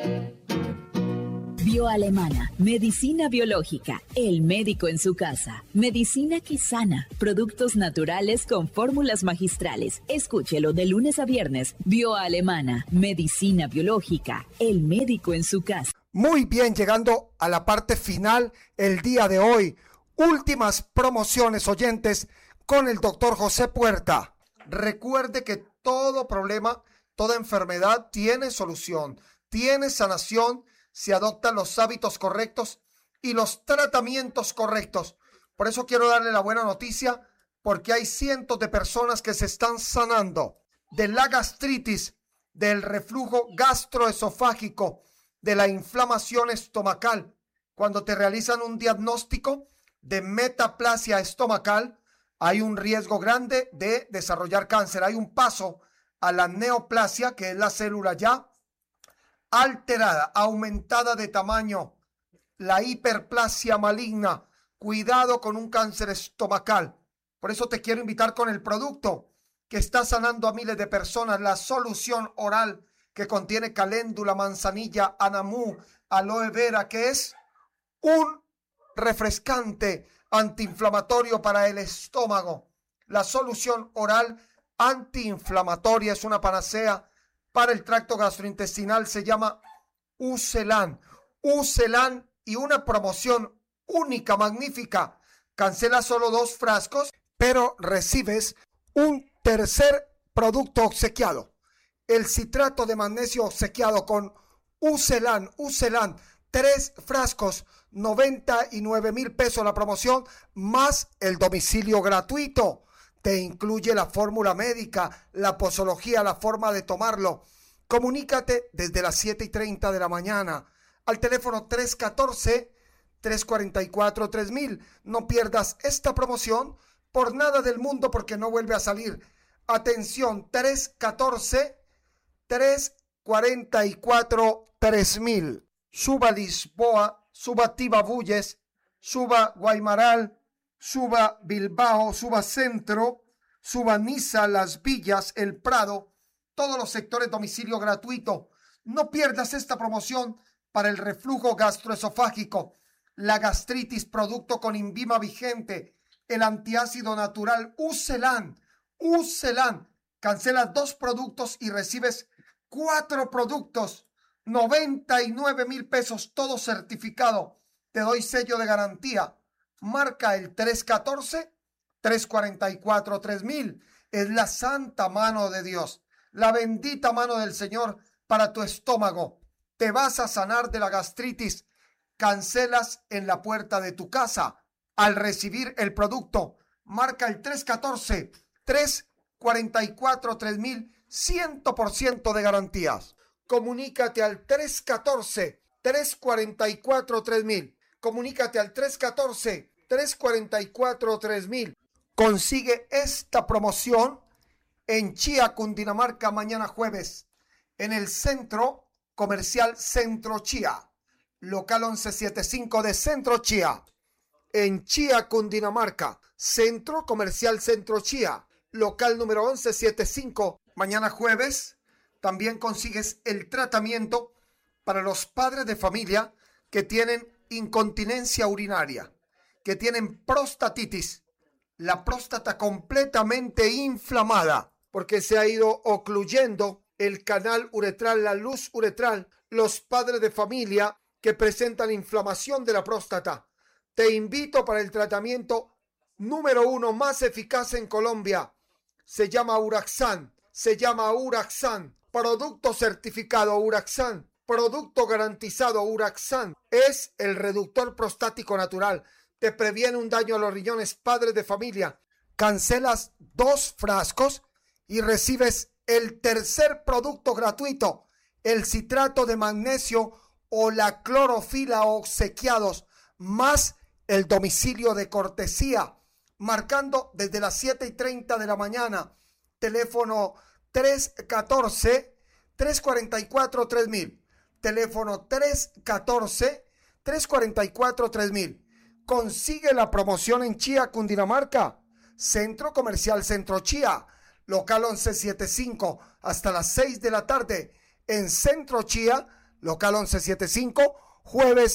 Bioalemana, medicina biológica, el médico en su casa, medicina que sana, productos naturales con fórmulas magistrales. Escúchelo de lunes a viernes. Bioalemana, medicina biológica, el médico en su casa. Muy bien, llegando a la parte final el día de hoy. Últimas promociones, oyentes, con el doctor José Puerta. Recuerde que todo problema, toda enfermedad tiene solución, tiene sanación si adoptan los hábitos correctos y los tratamientos correctos. Por eso quiero darle la buena noticia, porque hay cientos de personas que se están sanando de la gastritis, del reflujo gastroesofágico, de la inflamación estomacal. Cuando te realizan un diagnóstico de metaplasia estomacal, hay un riesgo grande de desarrollar cáncer. Hay un paso a la neoplasia, que es la célula ya alterada, aumentada de tamaño, la hiperplasia maligna. Cuidado con un cáncer estomacal. Por eso te quiero invitar con el producto que está sanando a miles de personas, la solución oral que contiene caléndula, manzanilla, anamú, aloe vera, que es un refrescante antiinflamatorio para el estómago. La solución oral antiinflamatoria es una panacea para el tracto gastrointestinal, se llama Ucelan. Ucelan, y una promoción única, magnífica. Cancela solo 2 frascos, pero recibes un tercer producto obsequiado. El citrato de magnesio obsequiado con Ucelan. Ucelan, 3 frascos, 99,000 pesos la promoción, más el domicilio gratuito. Te incluye la fórmula médica, la posología, la forma de tomarlo. Comunícate desde las 7:30 de la mañana al teléfono 314-344-3000. No pierdas esta promoción por nada del mundo, porque no vuelve a salir. Atención, 314-344-3000. Suba Lisboa, suba Tibabuyes, suba Guaymaral, suba Bilbao, suba Centro, suba Niza, Las Villas, El Prado, todos los sectores, domicilio gratuito. No pierdas esta promoción para el reflujo gastroesofágico, la gastritis, producto con Invima vigente, el antiácido natural Ucelan. Ucelan, cancelas 2 productos y recibes 4 productos, 99,000 pesos, todo certificado. Te doy sello de garantía. Marca el 314-344-3000. Es la santa mano de Dios, la bendita mano del Señor para tu estómago. Te vas a sanar de la gastritis. Cancelas en la puerta de tu casa al recibir el producto. Marca el 314-344-3000, 100% de garantías. Comunícate al 314-344-3000. Comunícate al 314-344-3000. Consigue esta promoción en Chía, Cundinamarca, mañana jueves, en el Centro Comercial Centro Chía, local 1175 de Centro Chía, en Chía, Cundinamarca. Centro Comercial Centro Chía, local número 1175. Mañana jueves también consigues el tratamiento para los padres de familia que tienen incontinencia urinaria, que tienen prostatitis, la próstata completamente inflamada porque se ha ido ocluyendo el canal uretral, la luz uretral. Los padres de familia que presentan inflamación de la próstata, te invito para el tratamiento número 1 más eficaz en Colombia. Se llama Uraxan, producto certificado Uraxan, producto garantizado Uraxan. Es el reductor prostático natural. Te previene un daño a los riñones. Padres de familia, cancelas 2 frascos y recibes el tercer producto gratuito, el citrato de magnesio o la clorofila obsequiados, más el domicilio de cortesía, marcando desde las 7:30 de la mañana. Teléfono 314-344-3000. Teléfono 314-344-3000. Consigue la promoción en Chía, Cundinamarca. Centro Comercial Centro Chía, local 1175, hasta las 6 de la tarde. En Centro Chía, local 1175, jueves